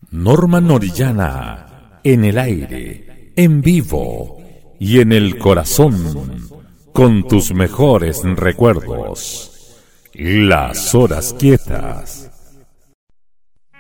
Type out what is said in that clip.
Norma Orellana, en el aire, en vivo y en el corazón, con tus mejores recuerdos. Las horas quietas.